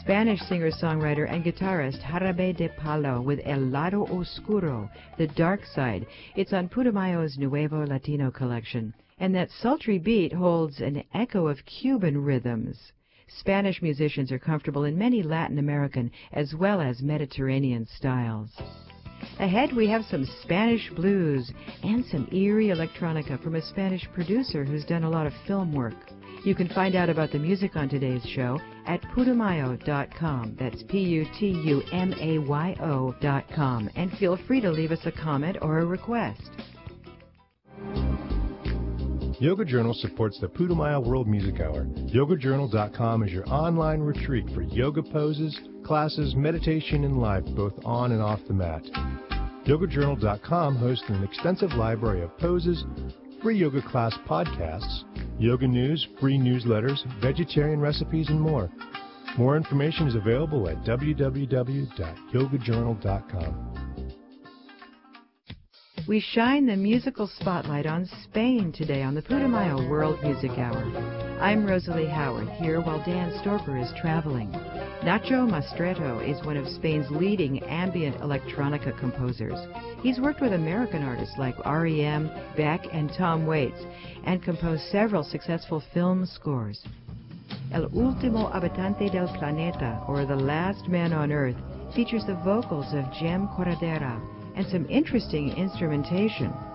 Spanish singer-songwriter and guitarist Jarabe de Palo with El Lado Oscuro, The Dark Side. It's on Putumayo's Nuevo Latino collection. And that sultry beat holds an echo of Cuban rhythms. Spanish musicians are comfortable in many Latin American as well as Mediterranean styles. Ahead, we have some Spanish blues and some eerie electronica from a Spanish producer who's done a lot of film work. You can find out about the music on today's show at Putumayo.com. That's Putumayo.com. And feel free to leave us a comment or a request. Yoga Journal supports the Putumayo World Music Hour. YogaJournal.com is your online retreat for yoga poses, classes, meditation, and life, both on and off the mat. YogaJournal.com hosts an extensive library of poses, free yoga class podcasts, yoga news, free newsletters, vegetarian recipes, and more. More information is available at www.yogajournal.com. We shine the musical spotlight on Spain today on the Putumayo World Music Hour. I'm Rosalie Howard, here while Dan Storper is traveling. Nacho Mastreto is one of Spain's leading ambient electronica composers. He's worked with American artists like R.E.M., Beck, and Tom Waits, and composed several successful film scores. El Último Habitante del Planeta, or The Last Man on Earth, features the vocals of Jem Corredera and some interesting instrumentation.